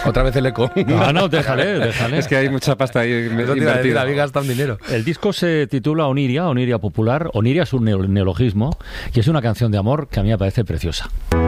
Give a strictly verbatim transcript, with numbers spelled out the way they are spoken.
Otra vez el eco. No, no, déjale, déjale. Es que hay mucha pasta ahí invertida. Había gastado un dinero. El disco se titula Oniria, Oniria Popular. Oniria es un neologismo y es una canción de amor que a mí me parece preciosa.